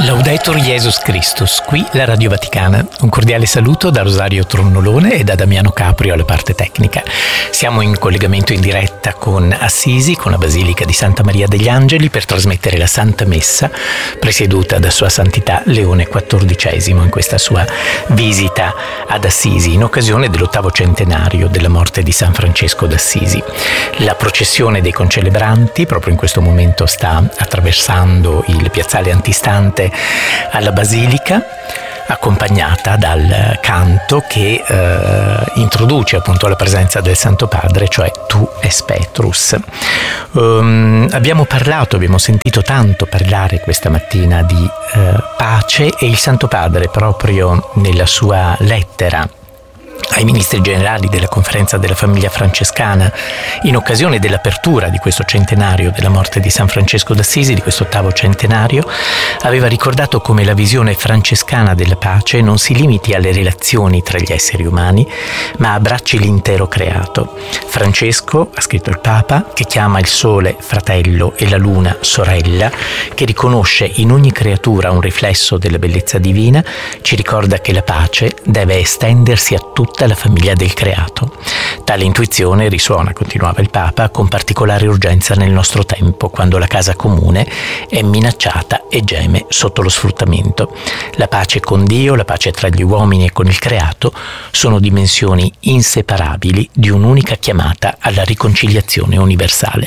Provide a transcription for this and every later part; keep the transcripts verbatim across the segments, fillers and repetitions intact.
Laudetur Jesus Christus, qui la Radio Vaticana. Un cordiale saluto da Rosario Tronnolone e da Damiano Caprio alla parte tecnica. Siamo in collegamento in diretta con Assisi, con la Basilica di Santa Maria degli Angeli, per trasmettere la Santa Messa presieduta da Sua Santità Leone quattordicesimo in questa sua visita ad Assisi in occasione dell'ottavo centenario della morte di San Francesco d'Assisi. La processione dei concelebranti proprio in questo momento sta attraversando il piazzale antistante alla Basilica, accompagnata dal canto che eh, introduce appunto la presenza del Santo Padre, cioè Tu es Petrus. Um, abbiamo parlato, abbiamo sentito tanto parlare questa mattina di eh, pace, e il Santo Padre proprio nella sua lettera ai ministri generali della Conferenza della Famiglia Francescana, in occasione dell'apertura di questo centenario della morte di San Francesco d'Assisi, di questo ottavo centenario, aveva ricordato come la visione francescana della pace non si limiti alle relazioni tra gli esseri umani, ma abbracci l'intero creato. Francesco, ha scritto il Papa, che chiama il sole fratello e la luna sorella, che riconosce in ogni creatura un riflesso della bellezza divina, ci ricorda che la pace deve estendersi a tutta la famiglia del creato. Tale intuizione risuona, continuava il Papa, con particolare urgenza nel nostro tempo, quando la casa comune è minacciata e geme sotto lo sfruttamento. La pace con Dio, la pace tra gli uomini e con il creato sono dimensioni inseparabili di un'unica chiamata alla riconciliazione universale.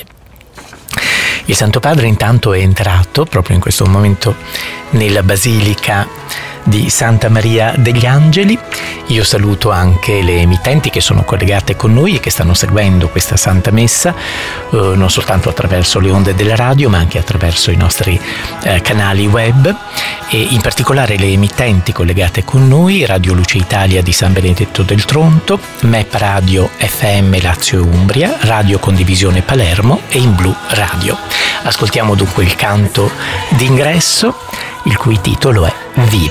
Il Santo Padre intanto è entrato proprio in questo momento nella Basilica di Santa Maria degli Angeli. Io saluto anche le emittenti che sono collegate con noi e che stanno seguendo questa Santa Messa, eh, non soltanto attraverso le onde della radio, ma anche attraverso i nostri eh, canali web, e in particolare le emittenti collegate con noi: Radio Luce Italia di San Benedetto del Tronto, M E P Radio F M Lazio e Umbria, Radio Condivisione Palermo e In Blu Radio. Ascoltiamo dunque il canto d'ingresso, il cui titolo è Viva.